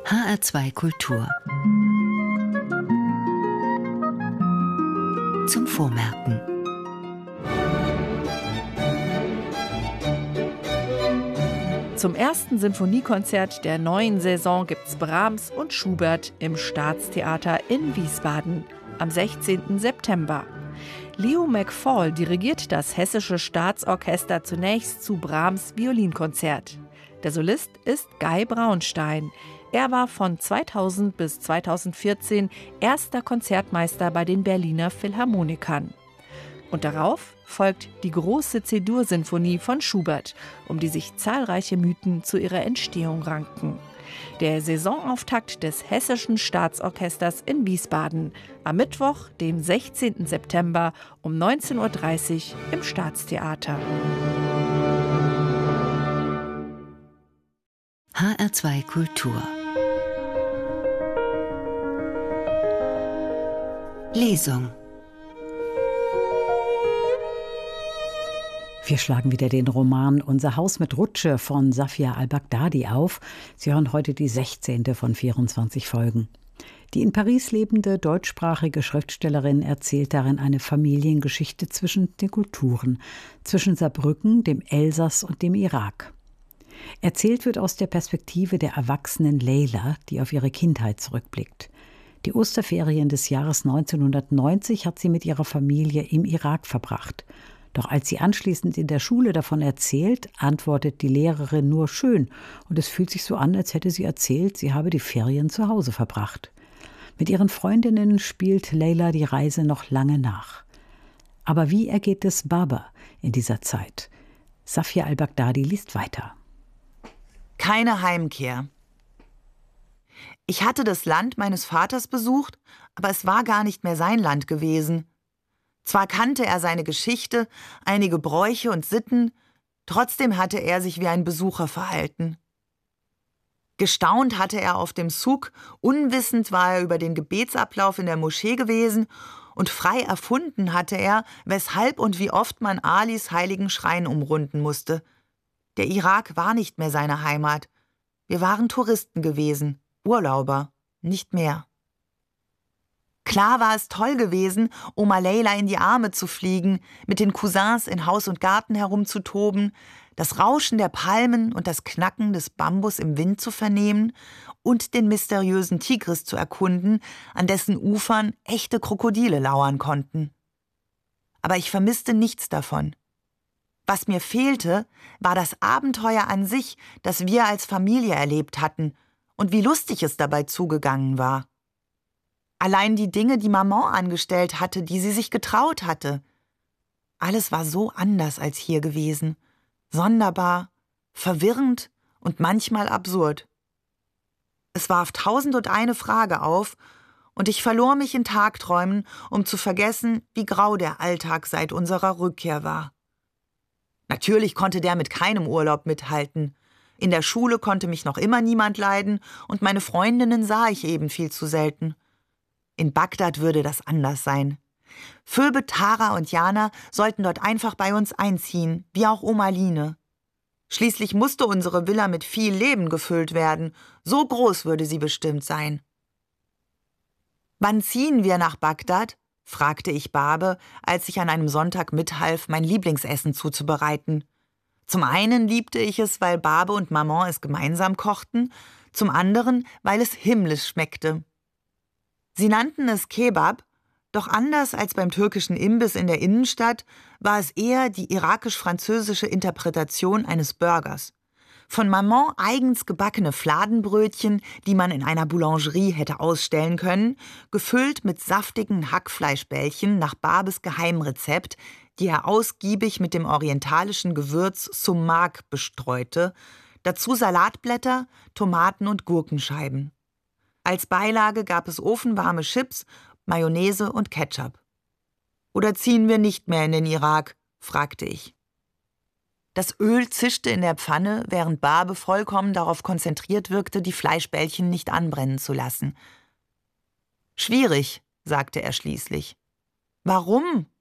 HR2 Kultur. Zum Vormerken. Zum ersten Sinfoniekonzert der neuen Saison gibt's Brahms und Schubert im Staatstheater in Wiesbaden am 16. September. Leo McFall dirigiert das Hessische Staatsorchester zunächst zu Brahms Violinkonzert. Der Solist ist Guy Braunstein. Er war von 2000 bis 2014 erster Konzertmeister bei den Berliner Philharmonikern. Und darauf folgt die große C-Dur-Sinfonie von Schubert, um die sich zahlreiche Mythen zu ihrer Entstehung ranken. Der Saisonauftakt des Hessischen Staatsorchesters in Wiesbaden am Mittwoch, dem 16. September um 19:30 Uhr im Staatstheater. HR2 Kultur. Lesung. Wir schlagen wieder den Roman Unser Haus mit Rutsche von Safia al-Baghdadi auf. Sie hören heute die 16. von 24 Folgen. Die in Paris lebende deutschsprachige Schriftstellerin erzählt darin eine Familiengeschichte zwischen den Kulturen, zwischen Saarbrücken, dem Elsass und dem Irak. Erzählt wird aus der Perspektive der erwachsenen Leila, die auf ihre Kindheit zurückblickt. Die Osterferien des Jahres 1990 hat sie mit ihrer Familie im Irak verbracht. Doch als sie anschließend in der Schule davon erzählt, antwortet die Lehrerin nur schön und es fühlt sich so an, als hätte sie erzählt, sie habe die Ferien zu Hause verbracht. Mit ihren Freundinnen spielt Leila die Reise noch lange nach. Aber wie ergeht es Baba in dieser Zeit? Safia al-Baghdadi liest weiter. Keine Heimkehr. Ich hatte das Land meines Vaters besucht, aber es war gar nicht mehr sein Land gewesen. Zwar kannte er seine Geschichte, einige Bräuche und Sitten, trotzdem hatte er sich wie ein Besucher verhalten. Gestaunt hatte er auf dem Souk, unwissend war er über den Gebetsablauf in der Moschee gewesen und frei erfunden hatte er, weshalb und wie oft man Alis heiligen Schrein umrunden musste. Der Irak war nicht mehr seine Heimat. Wir waren Touristen gewesen, Urlauber, nicht mehr. Klar war es toll gewesen, Oma Leila in die Arme zu fliegen, mit den Cousins in Haus und Garten herumzutoben, das Rauschen der Palmen und das Knacken des Bambus im Wind zu vernehmen und den mysteriösen Tigris zu erkunden, an dessen Ufern echte Krokodile lauern konnten. Aber ich vermisste nichts davon. Was mir fehlte, war das Abenteuer an sich, das wir als Familie erlebt hatten und wie lustig es dabei zugegangen war. Allein die Dinge, die Maman angestellt hatte, die sie sich getraut hatte. Alles war so anders als hier gewesen. Sonderbar, verwirrend und manchmal absurd. Es warf 1001 Frage auf und ich verlor mich in Tagträumen, um zu vergessen, wie grau der Alltag seit unserer Rückkehr war. Natürlich konnte der mit keinem Urlaub mithalten. In der Schule konnte mich noch immer niemand leiden und meine Freundinnen sah ich eben viel zu selten. In Bagdad würde das anders sein. Phoebe, Tara und Jana sollten dort einfach bei uns einziehen, wie auch Oma Line. Schließlich musste unsere Villa mit viel Leben gefüllt werden. So groß würde sie bestimmt sein. »Wann ziehen wir nach Bagdad?« fragte ich Babe, als ich an einem Sonntag mithalf, mein Lieblingsessen zuzubereiten. Zum einen liebte ich es, weil Babe und Maman es gemeinsam kochten, zum anderen, weil es himmlisch schmeckte. Sie nannten es Kebab, doch anders als beim türkischen Imbiss in der Innenstadt war es eher die irakisch-französische Interpretation eines Burgers. Von Maman eigens gebackene Fladenbrötchen, die man in einer Boulangerie hätte ausstellen können, gefüllt mit saftigen Hackfleischbällchen nach Babes Geheimrezept, die er ausgiebig mit dem orientalischen Gewürz Sumak bestreute, dazu Salatblätter, Tomaten und Gurkenscheiben. Als Beilage gab es ofenwarme Chips, Mayonnaise und Ketchup. »Oder ziehen wir nicht mehr in den Irak?« fragte ich. Das Öl zischte in der Pfanne, während Babe vollkommen darauf konzentriert wirkte, die Fleischbällchen nicht anbrennen zu lassen. »Schwierig«, sagte er schließlich. »Warum?«